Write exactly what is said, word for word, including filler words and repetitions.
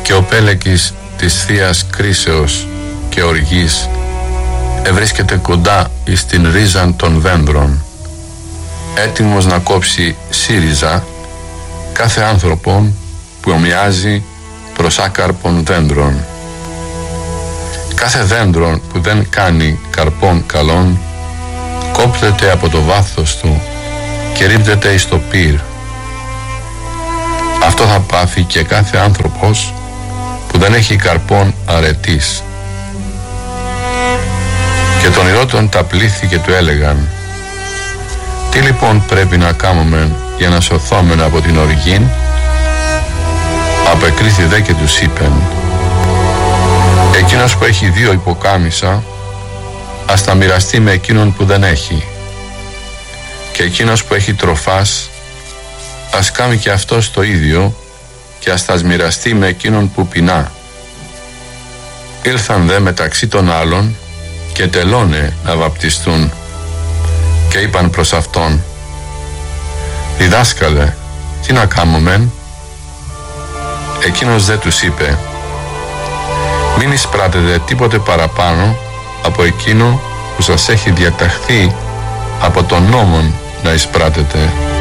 και ο πέλεκης της Θείας κρίσεως και οργής ευρίσκεται κοντά εις την ρίζαν των δέντρων, έτοιμος να κόψει σύριζα κάθε άνθρωπον που ομοιάζει προς άκαρπων δέντρων. Κάθε δέντρο που δεν κάνει καρπών καλών κόπτεται από το βάθος του και ρίπτεται εις το πυρ. Αυτό θα πάθει και κάθε άνθρωπος που δεν έχει καρπών αρετής. Και τον ηρώτων τα πλήθη και του έλεγαν: τι λοιπόν πρέπει να κάνουμε για να σωθόμεν από την οργήν? Απεκρίθη δε και τους είπεν: εκείνος που έχει δύο υποκάμισα ας τα μοιραστεί με εκείνον που δεν έχει, και εκείνος που έχει τροφάς ας κάνει και αυτός το ίδιο και ας τα μοιραστεί με εκείνον που πεινά. Ήλθαν δε μεταξύ των άλλων και τελώνε να βαπτιστούν και είπαν προς αυτόν: διδάσκαλε, τι να κάνομεν? Εκείνος δε τους είπε: μην εισπράτετε τίποτε παραπάνω από εκείνο που σας έχει διαταχθεί από τον νόμον να εισπράτετε.